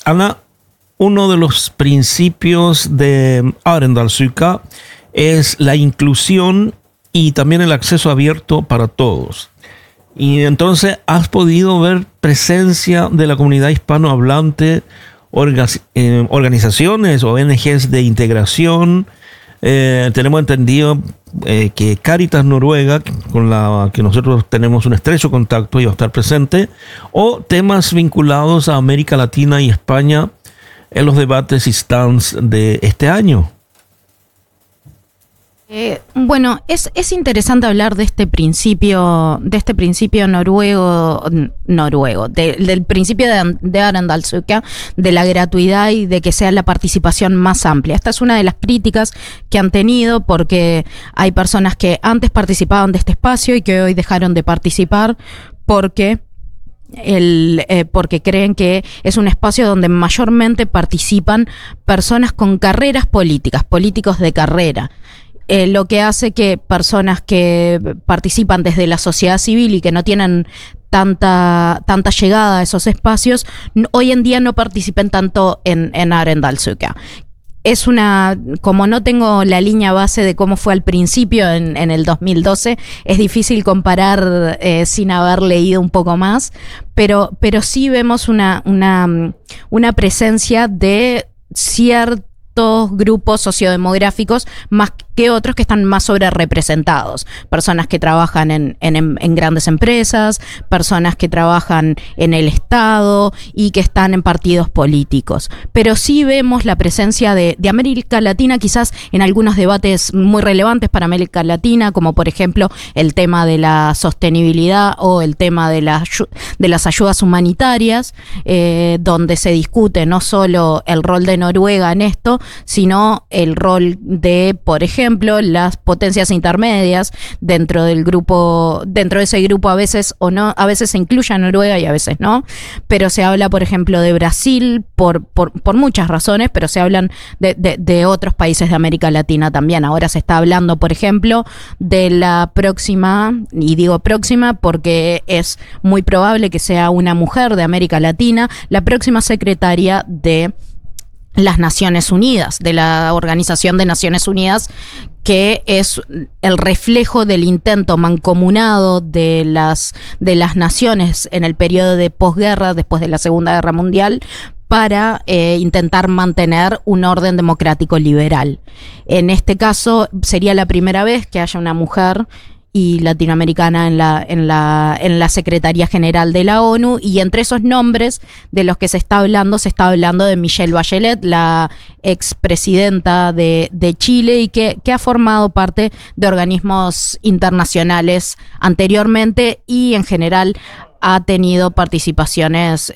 Ana, uno de los principios de Arendalsuka es la inclusión y también el acceso abierto para todos. Y entonces has podido ver presencia de la comunidad hispanohablante, organizaciones, ONGs de integración. Tenemos entendido que Cáritas Noruega, con la que nosotros tenemos un estrecho contacto y va a estar presente, o temas vinculados a América Latina y España en los debates y stands de este año. Bueno, es interesante hablar de este principio noruego, del principio de Arendalsuka, de la gratuidad y de que sea la participación más amplia. Esta es una de las críticas que han tenido porque hay personas que antes participaban de este espacio y que hoy dejaron de participar porque creen que es un espacio donde mayormente participan personas con carreras políticas, políticos de carrera. Lo que hace que personas que participan desde la sociedad civil y que no tienen tanta llegada a esos espacios, hoy en día no participen tanto en Arendalsuka. Como no tengo la línea base de cómo fue al principio en el 2012, es difícil comparar sin haber leído un poco más, pero sí vemos una presencia de ciertos grupos sociodemográficos más que otros que están más sobre representados. Personas que trabajan en grandes empresas, personas que trabajan en el Estado y que están en partidos políticos. Pero sí vemos la presencia de América Latina, quizás en algunos debates muy relevantes para América Latina, como por ejemplo el tema de la sostenibilidad o el tema de las ayudas humanitarias, donde se discute no solo el rol de Noruega en esto, sino el rol de, por ejemplo, las potencias intermedias dentro de ese grupo a veces o no, a veces se incluye a Noruega y a veces no, pero se habla, por ejemplo, de Brasil por muchas razones, pero se hablan de otros países de América Latina también. Ahora se está hablando, por ejemplo, de la próxima, y digo próxima porque es muy probable que sea una mujer de América Latina, la próxima secretaria de las Naciones Unidas, de la Organización de Naciones Unidas, que es el reflejo del intento mancomunado de las naciones en el periodo de posguerra, después de la Segunda Guerra Mundial, para intentar mantener un orden democrático liberal. En este caso sería la primera vez que haya una mujer y latinoamericana en la Secretaría General de la ONU, y entre esos nombres de los que se está hablando de Michelle Bachelet, la expresidenta de Chile, y que ha formado parte de organismos internacionales anteriormente y en general ha tenido participaciones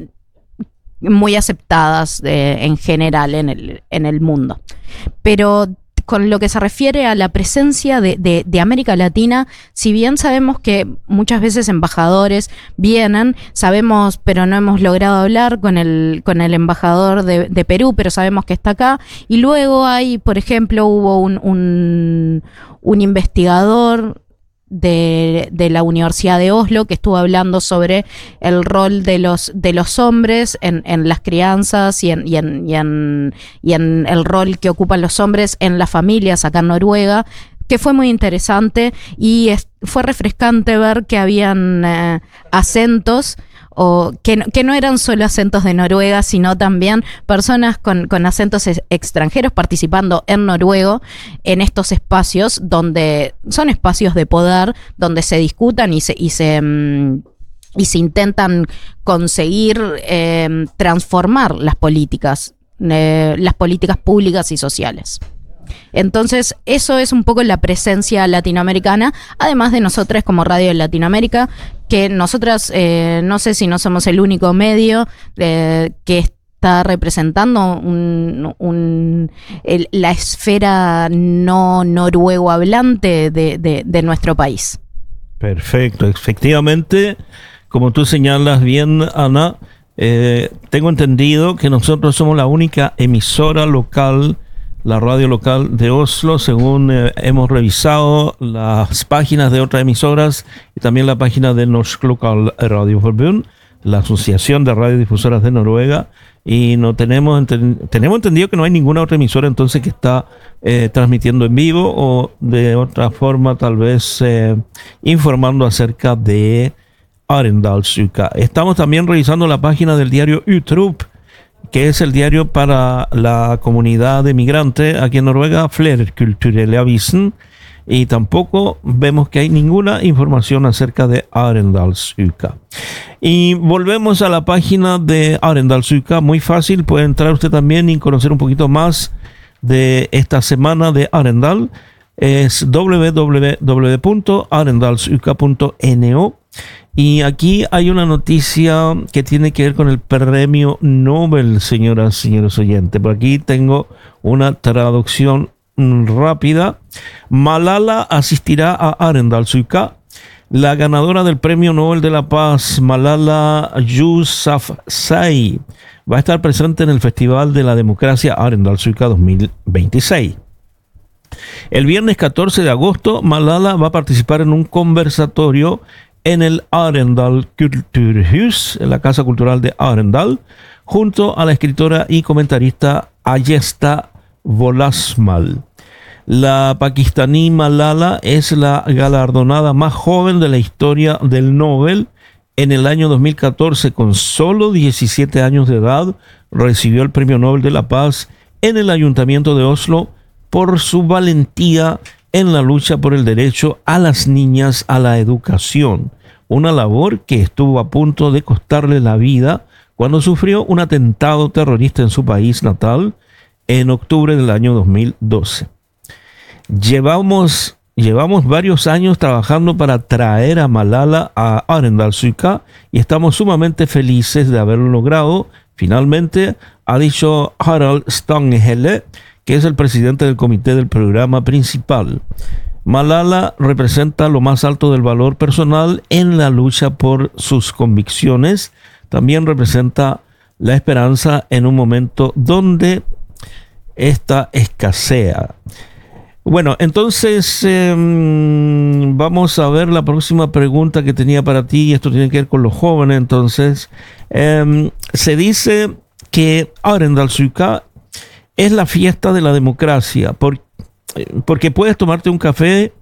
muy aceptadas en general en el mundo. Pero con lo que se refiere a la presencia de América Latina, si bien sabemos que muchas veces embajadores vienen, sabemos, pero no hemos logrado hablar con el embajador de Perú, pero sabemos que está acá, y luego hay, por ejemplo, hubo un investigador de la Universidad de Oslo que estuvo hablando sobre el rol de los hombres en las crianzas y en el rol que ocupan los hombres en las familias acá en Noruega, que fue muy interesante y fue refrescante ver que habían acentos o que no eran solo acentos de Noruega, sino también personas con acentos extranjeros participando en noruego en estos espacios donde son espacios de poder, donde se discutan y se intentan conseguir transformar las políticas públicas y sociales. Entonces, eso es un poco la presencia latinoamericana, además de nosotras como Radio Latinoamérica, que nosotras, no sé si no somos el único medio que está representando la esfera no noruego hablante de nuestro país. Perfecto, efectivamente, como tú señalas bien, Ana, tengo entendido que nosotros somos la única emisora local, la radio local de Oslo, según hemos revisado las páginas de otras emisoras y también la página de Norsk Lokal Radioforbund, la Asociación de Radiodifusoras de Noruega, y no tenemos entendido que no hay ninguna otra emisora entonces que está transmitiendo en vivo o de otra forma tal vez informando acerca de Arendalsuka. Estamos también revisando la página del diario Utrup, que es el diario para la comunidad de migrantes aquí en Noruega, Flerkulturelavisen, y tampoco vemos que hay ninguna información acerca de Arendalsuka. Y volvemos a la página de Arendalsuka, muy fácil, puede entrar usted también y conocer un poquito más de esta semana de Arendal. Es www.arendalsuka.no. Y aquí hay una noticia que tiene que ver con el premio Nobel, señoras y señores oyentes. Por aquí tengo una traducción rápida. Malala asistirá a Arendalsuka. La ganadora del premio Nobel de la Paz, Malala Yousafzai, va a estar presente en el Festival de la Democracia Arendalsuka 2026. El viernes 14 de agosto, Malala va a participar en un conversatorio en el Arendal Kulturhus, en la Casa Cultural de Arendal, junto a la escritora y comentarista Ayesta Wolasmal. La pakistaní Malala es la galardonada más joven de la historia del Nobel. En el año 2014, con solo 17 años de edad, recibió el Premio Nobel de la Paz en el Ayuntamiento de Oslo por su valentía en la lucha por el derecho a las niñas a la educación, una labor que estuvo a punto de costarle la vida cuando sufrió un atentado terrorista en su país natal en octubre del año 2012. Llevamos varios años trabajando para traer a Malala a Arendalsuka y estamos sumamente felices de haberlo logrado. Finalmente, ha dicho Harald Stanghelle, que es el presidente del comité del programa principal. Malala representa lo más alto del valor personal en la lucha por sus convicciones. También representa la esperanza en un momento donde esta escasea. Bueno, entonces vamos a ver la próxima pregunta que tenía para ti, y esto tiene que ver con los jóvenes. Entonces, se dice que Arendalsuka es la fiesta de la democracia, porque puedes tomarte un café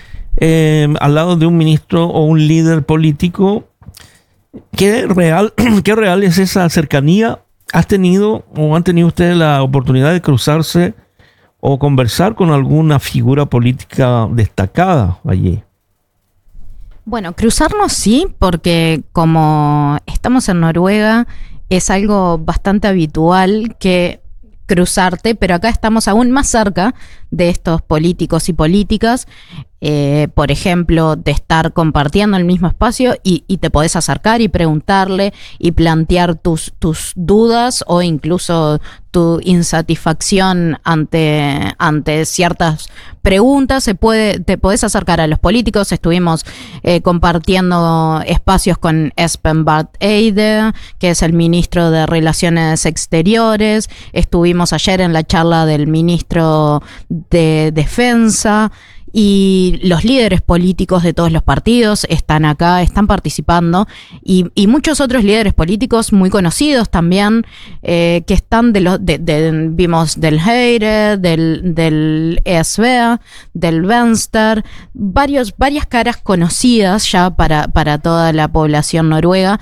al lado de un ministro o un líder político. ¿Qué real es esa cercanía? ¿Han tenido ustedes la oportunidad de cruzarse o conversar con alguna figura política destacada allí? Bueno, cruzarnos sí, porque como estamos en Noruega, es algo bastante habitual que cruzarte, pero acá estamos aún más cerca de estos políticos y políticas, por ejemplo, de estar compartiendo el mismo espacio y te podés acercar y preguntarle y plantear tus dudas o incluso tu insatisfacción ante ciertas preguntas. Te podés acercar a los políticos. Estuvimos compartiendo espacios con Espen Barth Eide, que es el ministro de Relaciones Exteriores. Estuvimos ayer en la charla del ministro de Defensa. Y los líderes políticos de todos los partidos están acá, están participando, y muchos otros líderes políticos muy conocidos también, que están vimos del Høyre, del ESV, del Venstre, varias caras conocidas ya para toda la población noruega.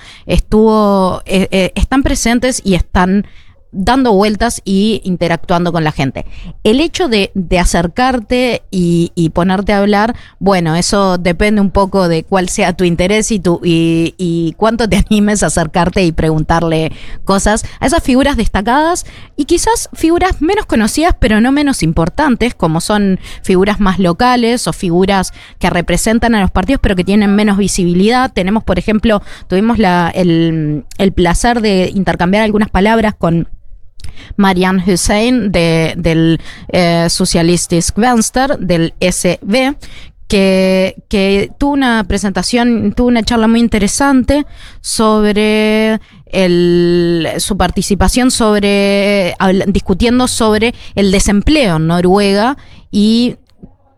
Están presentes y están dando vueltas y interactuando con la gente. El hecho de acercarte y ponerte a hablar, bueno, eso depende un poco de cuál sea tu interés y cuánto te animes a acercarte y preguntarle cosas a esas figuras destacadas y quizás figuras menos conocidas pero no menos importantes, como son figuras más locales o figuras que representan a los partidos pero que tienen menos visibilidad. Tuvimos el placer de intercambiar algunas palabras con Marianne Hussein del Socialistisk Venstre, del SV, que tuvo una charla muy interesante sobre su participación discutiendo sobre el desempleo en Noruega y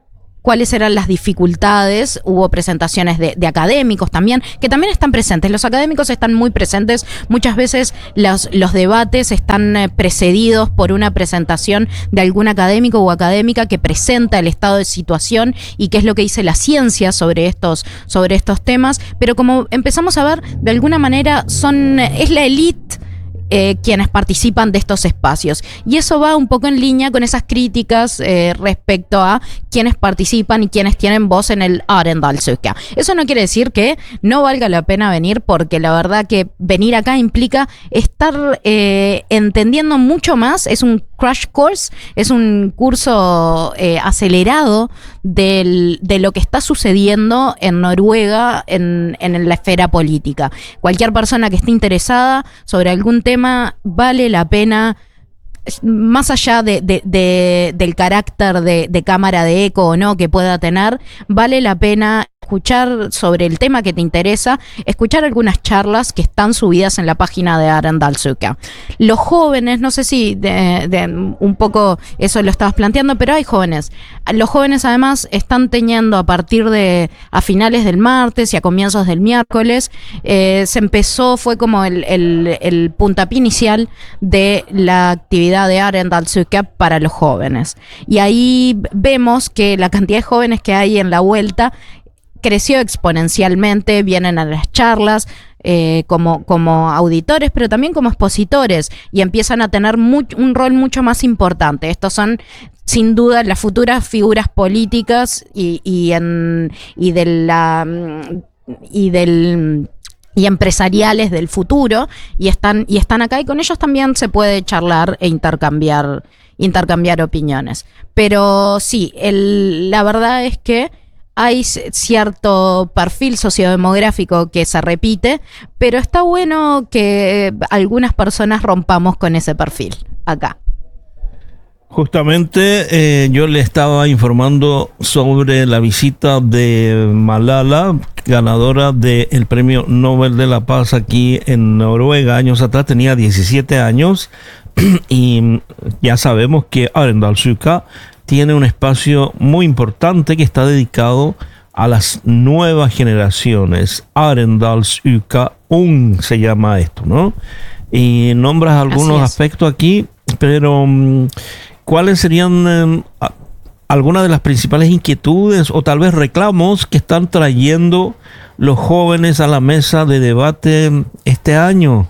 cuáles eran las dificultades. Hubo presentaciones de académicos también, que también están presentes. Los académicos están muy presentes. Muchas veces los debates están precedidos por una presentación de algún académico o académica que presenta el estado de situación y qué es lo que dice la ciencia sobre estos temas. Pero como empezamos a ver, de alguna manera es la élite quienes participan de estos espacios. Y eso va un poco en línea con esas críticas respecto a quienes participan y quienes tienen voz en el Arendalsuka. Eso no quiere decir que no valga la pena venir, porque la verdad que venir acá implica estar entendiendo mucho más. Es un crash course, es un curso acelerado de lo que está sucediendo en Noruega en la esfera política. Cualquier persona que esté interesada sobre algún tema, vale la pena, más allá del carácter de cámara de eco o no que pueda tener, vale la pena escuchar sobre el tema que te interesa, escuchar algunas charlas que están subidas en la página de Arendalsuka. Los jóvenes, no sé si un poco eso lo estabas planteando, pero hay jóvenes. Los jóvenes además están teniendo a finales del martes y a comienzos del miércoles, fue como el puntapié inicial de la actividad de Arendalsuka para los jóvenes. Y ahí vemos que la cantidad de jóvenes que hay en la vuelta creció exponencialmente. Vienen a las charlas como auditores, pero también como expositores, y empiezan a tener un rol mucho más importante. Estos son, sin duda, las futuras figuras políticas y empresariales del futuro, y están acá, y con ellos también se puede charlar e intercambiar opiniones. Pero sí, la verdad es que hay cierto perfil sociodemográfico que se repite, pero está bueno que algunas personas rompamos con ese perfil acá. Justamente yo le estaba informando sobre la visita de Malala, ganadora del Premio Nobel de la Paz aquí en Noruega. Años atrás tenía 17 años y ya sabemos que Arendalsuka tiene un espacio muy importante que está dedicado a las nuevas generaciones. Arendalsuka Ung se llama esto, ¿no? Y nombras algunos aspectos aquí, pero ¿cuáles serían algunas de las principales inquietudes o tal vez reclamos que están trayendo los jóvenes a la mesa de debate este año?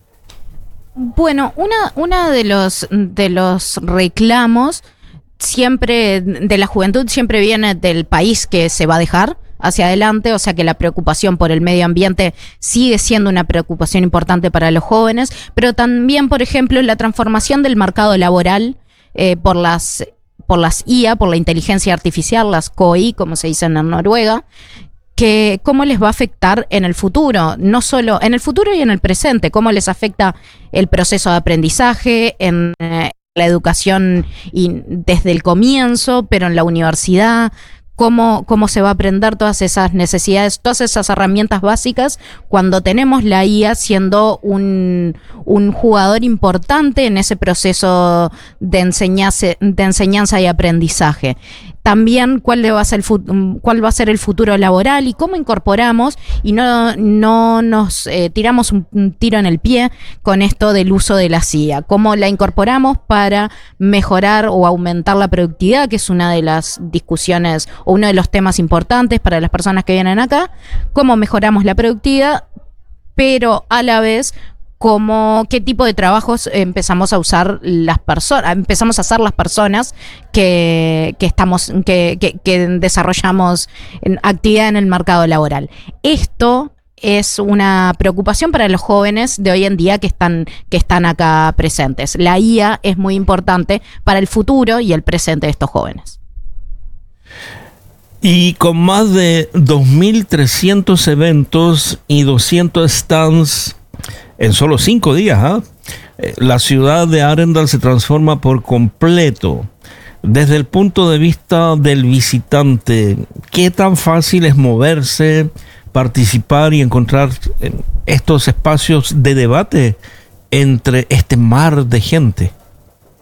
Bueno, una de los reclamos siempre de la juventud siempre viene del país que se va a dejar hacia adelante, o sea que la preocupación por el medio ambiente sigue siendo una preocupación importante para los jóvenes, pero también, por ejemplo, la transformación del mercado laboral por las IA, por la inteligencia artificial, las KI, como se dicen en Noruega, que cómo les va a afectar en el futuro, no solo en el futuro y en el presente, cómo les afecta el proceso de aprendizaje en la educación y desde el comienzo, pero en la universidad, cómo se va a aprender todas esas necesidades, todas esas herramientas básicas cuando tenemos la IA siendo un jugador importante en ese proceso de enseñanza y aprendizaje. También cuál va a ser el futuro laboral y cómo incorporamos y no nos tiramos un tiro en el pie con esto del uso de la CIA. Cómo la incorporamos para mejorar o aumentar la productividad, que es una de las discusiones o uno de los temas importantes para las personas que vienen acá. Cómo mejoramos la productividad, pero a la vez qué tipo de trabajos empezamos a usar empezamos a hacer las personas que desarrollamos actividad en el mercado laboral. Esto es una preocupación para los jóvenes de hoy en día que están acá presentes. La IA es muy importante para el futuro y el presente de estos jóvenes. Y con más de 2.300 eventos y 200 stands en solo 5 días, la ciudad de Arendal se transforma por completo. Desde el punto de vista del visitante, ¿qué tan fácil es moverse, participar y encontrar estos espacios de debate entre este mar de gente?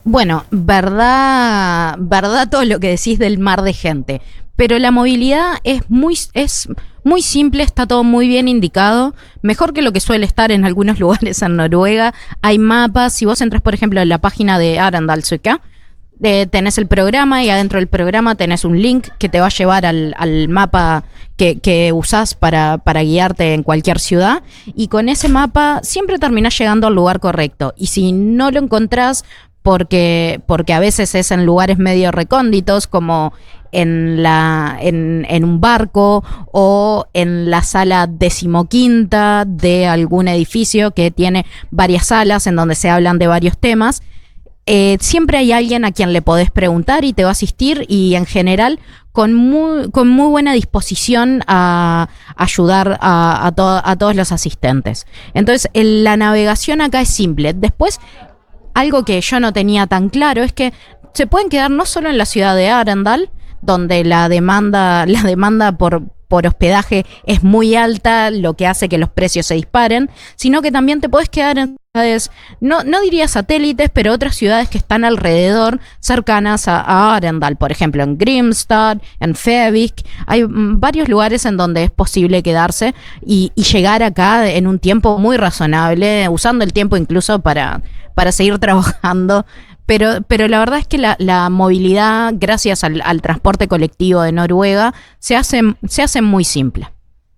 Bueno, verdad todo lo que decís del mar de gente. Pero la movilidad es muy simple, está todo muy bien indicado, mejor que lo que suele estar en algunos lugares en Noruega. Hay mapas, si vos entras, por ejemplo, en la página de Arendalsuka, tenés el programa y adentro del programa tenés un link que te va a llevar al mapa que usás para guiarte en cualquier ciudad, y con ese mapa siempre terminás llegando al lugar correcto. Y si no lo encontrás, porque a veces es en lugares medio recónditos, como en un barco o en la sala 15ª de algún edificio que tiene varias salas en donde se hablan de varios temas, siempre hay alguien a quien le podés preguntar y te va a asistir, y en general con muy buena disposición a ayudar a todos los asistentes. Entonces la navegación acá es simple. Después, algo que yo no tenía tan claro es que se pueden quedar no solo en la ciudad de Arendal, donde la demanda por hospedaje es muy alta, lo que hace que los precios se disparen, sino que también te puedes quedar en ciudades, no diría satélites, pero otras ciudades que están alrededor, cercanas a Arendal, por ejemplo en Grimstad, en Fevik. Hay varios lugares en donde es posible quedarse y llegar acá en un tiempo muy razonable, usando el tiempo incluso para seguir trabajando. Pero la verdad es que la movilidad, gracias al transporte colectivo de Noruega, se hace muy simple.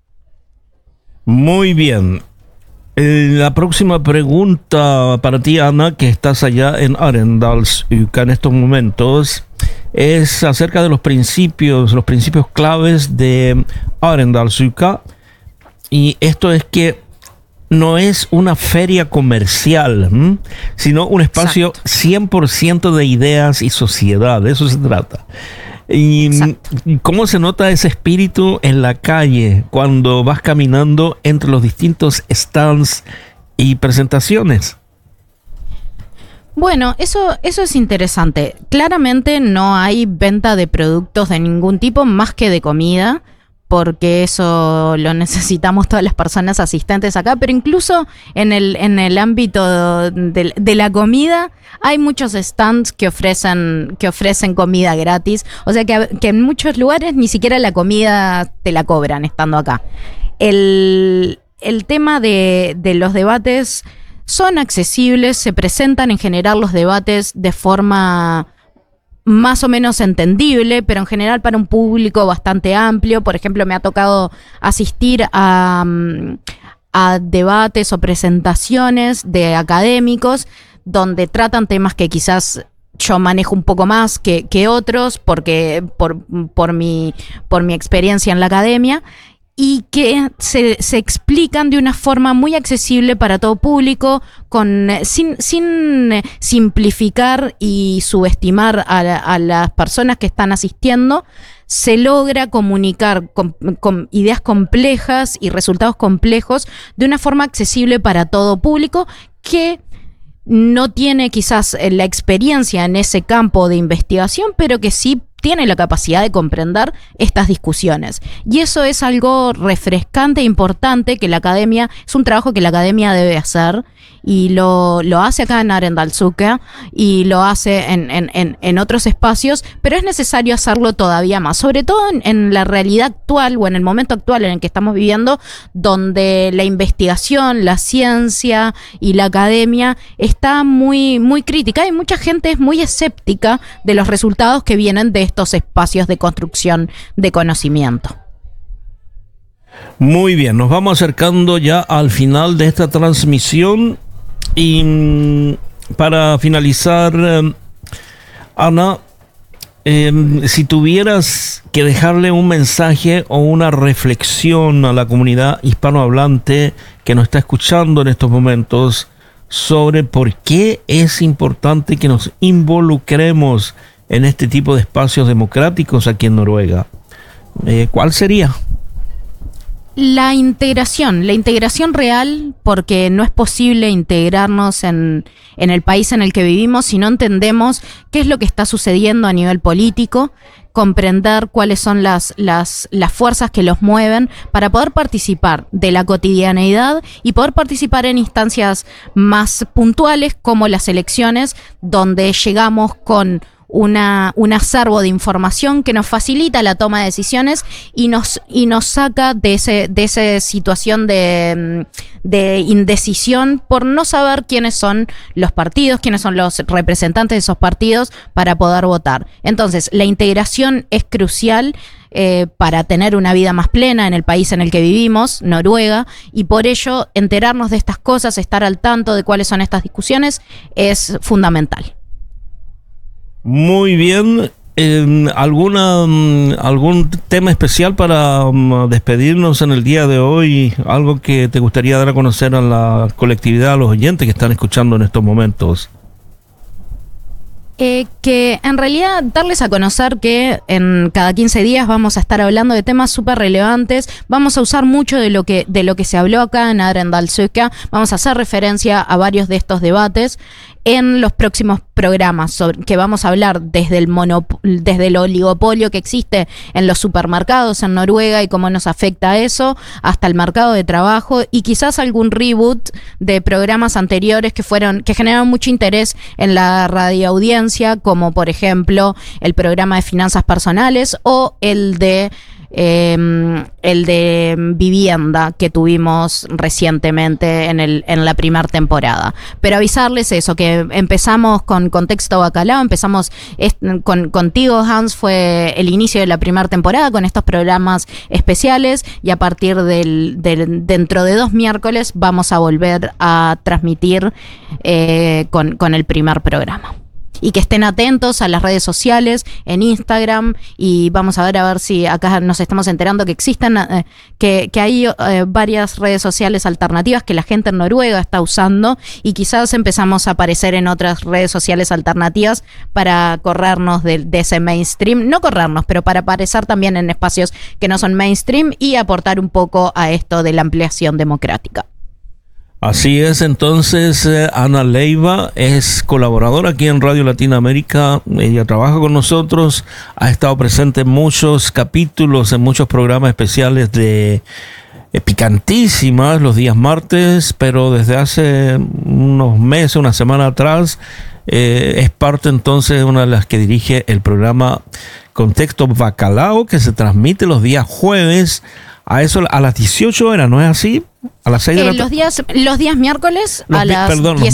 Muy bien. La próxima pregunta para ti, Ana, que estás allá en Arendalsuka en estos momentos, es acerca de los principios claves de Arendalsuka. Y esto es que no es una feria comercial, sino un espacio 100% de ideas y sociedad. De eso se trata. Y cómo se nota ese espíritu en la calle cuando vas caminando entre los distintos stands y presentaciones. Bueno, eso es interesante. Claramente no hay venta de productos de ningún tipo más que de comida, porque eso lo necesitamos todas las personas asistentes acá, pero incluso en el ámbito de la comida hay muchos stands que ofrecen comida gratis, o sea que en muchos lugares ni siquiera la comida te la cobran estando acá. El tema de los debates son accesibles, se presentan en general los debates de forma más o menos entendible, pero en general para un público bastante amplio. Por ejemplo, me ha tocado asistir a debates o presentaciones de académicos donde tratan temas que quizás yo manejo un poco más que otros, porque por mi experiencia en la academia, y que se explican de una forma muy accesible para todo público, sin simplificar y subestimar a las personas que están asistiendo. Se logra comunicar con ideas complejas y resultados complejos de una forma accesible para todo público que no tiene quizás la experiencia en ese campo de investigación, pero que sí tiene la capacidad de comprender estas discusiones. Y eso es algo refrescante e importante que la academia, es un trabajo que la academia debe hacer, y lo hace acá en Arendalsuka y lo hace en otros espacios, pero es necesario hacerlo todavía más, sobre todo en la realidad actual o en el momento actual en el que estamos viviendo, donde la investigación, la ciencia y la academia está muy, muy crítica, y mucha gente es muy escéptica de los resultados que vienen de estos espacios de construcción de conocimiento. Muy bien, nos vamos acercando ya al final de esta transmisión, y para finalizar, Ana, si tuvieras que dejarle un mensaje o una reflexión a la comunidad hispanohablante que nos está escuchando en estos momentos sobre por qué es importante que nos involucremos en este tipo de espacios democráticos aquí en Noruega, ¿cuál sería? La integración real, porque no es posible integrarnos en el país en el que vivimos si no entendemos qué es lo que está sucediendo a nivel político, comprender cuáles son las fuerzas que los mueven para poder participar de la cotidianeidad y poder participar en instancias más puntuales como las elecciones, donde llegamos con un acervo de información que nos facilita la toma de decisiones y nos saca de esa situación de indecisión por no saber quiénes son los partidos, quiénes son los representantes de esos partidos para poder votar. Entonces, la integración es crucial para tener una vida más plena en el país en el que vivimos, Noruega, y por ello enterarnos de estas cosas, estar al tanto de cuáles son estas discusiones, es fundamental. Muy bien. ¿Algún tema especial para despedirnos en el día de hoy? ¿Algo que te gustaría dar a conocer a la colectividad, a los oyentes que están escuchando en estos momentos? Que en realidad darles a conocer que en cada 15 días vamos a estar hablando de temas súper relevantes, vamos a usar mucho de lo que se habló acá en Arendalsuka, vamos a hacer referencia a varios de estos debates en los próximos programas, que vamos a hablar desde el oligopolio que existe en los supermercados en Noruega y cómo nos afecta eso, hasta el mercado de trabajo y quizás algún reboot de programas anteriores que generaron mucho interés en la radioaudiencia, como por ejemplo el programa de finanzas personales o el de vivienda que tuvimos recientemente en la primera temporada. Pero avisarles eso, que empezamos con Contexto Bacalao, empezamos contigo, Hans, fue el inicio de la primera temporada con estos programas especiales y a partir dentro de 2 miércoles vamos a volver a transmitir con el primer programa. Y que estén atentos a las redes sociales, en Instagram, y vamos a ver si acá nos estamos enterando que existen, que hay varias redes sociales alternativas que la gente en Noruega está usando y quizás empezamos a aparecer en otras redes sociales alternativas para corrernos de ese mainstream, no corrernos, pero para aparecer también en espacios que no son mainstream y aportar un poco a esto de la ampliación democrática. Así es, entonces Ana Leiva es colaboradora aquí en Radio Latinoamérica, ella trabaja con nosotros, ha estado presente en muchos capítulos, en muchos programas especiales de picantísimas los días martes, pero desde hace unos meses, una semana atrás, es parte entonces de una de las que dirige el programa Contexto Bacalao, que se transmite los días jueves, a las 18 horas, ¿no es así? A las 6 de la tarde. Los días miércoles a las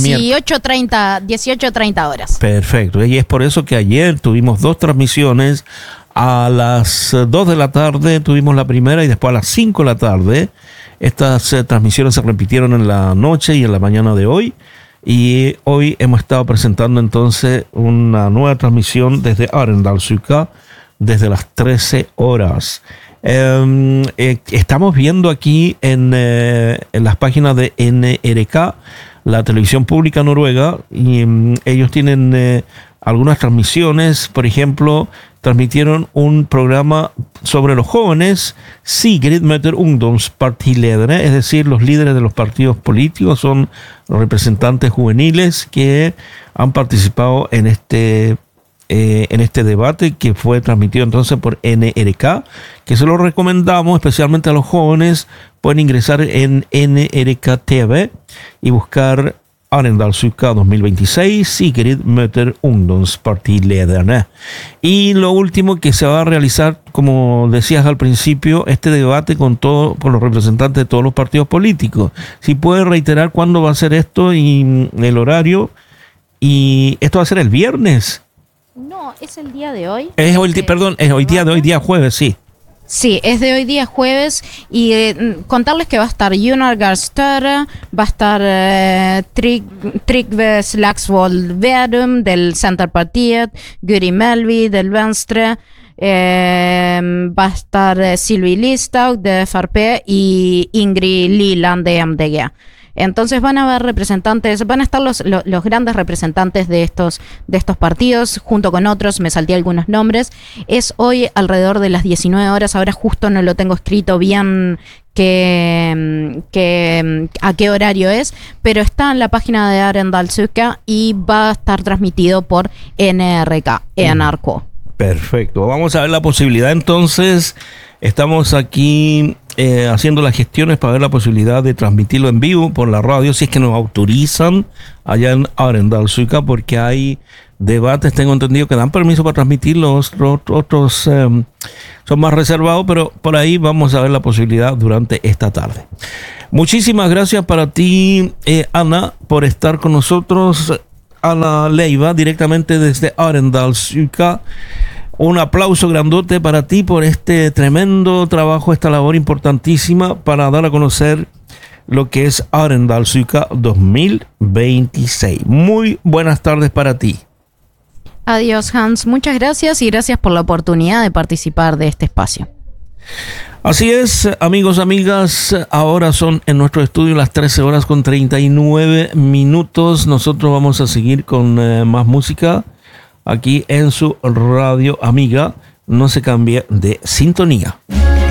18:30 horas. Perfecto. Y es por eso que ayer tuvimos 2 transmisiones. A las 2 de la tarde tuvimos la primera y después a las 5 de la tarde. Estas transmisiones se repitieron en la noche y en la mañana de hoy. Y hoy hemos estado presentando entonces una nueva transmisión desde Arendalsuka desde las 13 horas. Estamos viendo aquí en las páginas de NRK, la televisión pública noruega, y ellos tienen algunas transmisiones. Por ejemplo, transmitieron un programa sobre los jóvenes, Sigrid Møter Ungdomspartiledere, es decir, los líderes de los partidos políticos son los representantes juveniles que han participado en este debate que fue transmitido entonces por NRK, que se lo recomendamos especialmente a los jóvenes. Pueden ingresar en NRK TV y buscar Arendalsuka 2026, Sigrid Møter Ungdomspartilederne. Y lo último que se va a realizar, como decías al principio, este debate con los representantes de todos los partidos políticos. Si puede reiterar cuándo va a ser esto y el horario. Y esto va a ser el viernes. No, es el día de hoy. Es hoy día de hoy, día jueves, sí. Sí, es de hoy día jueves y contarles que va a estar Jonar Gahr Støre, va a estar Trygve Slagsvold Vedum del Centerpartiet, Guri Melby del Venstre, va a estar Sylvi Listhaug de FrP y Ingrid Liland de MDG. Entonces van a estar los grandes representantes de estos partidos, junto con otros, me salté algunos nombres. Es hoy alrededor de las 19 horas, ahora justo no lo tengo escrito bien a qué horario es, pero está en la página de Arendalsuka y va a estar transmitido por NRK, NRK. Perfecto, vamos a ver la posibilidad entonces. Estamos aquí haciendo las gestiones para ver la posibilidad de transmitirlo en vivo por la radio, si es que nos autorizan allá en Arendalsuka, porque hay debates, tengo entendido, que dan permiso para transmitirlos, otros son más reservados, pero por ahí vamos a ver la posibilidad durante esta tarde. Muchísimas gracias para ti, Ana, por estar con nosotros. Ana Leiva, directamente desde Arendalsuka. Un aplauso grandote para ti por este tremendo trabajo, esta labor importantísima para dar a conocer lo que es Arendalsuka 2026. Muy buenas tardes para ti. Adiós, Hans. Muchas gracias y gracias por la oportunidad de participar de este espacio. Así es, amigos, amigas, ahora son en nuestro estudio las 13:39. Nosotros vamos a seguir con más música aquí en su radio amiga. No se cambie de sintonía.